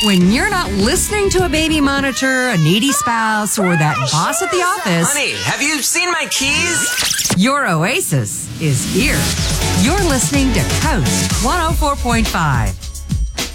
When you're not listening to a baby monitor, a needy spouse, or that boss at the office, Honey, have you seen my keys? your oasis is here. You're listening to Coast 104.5.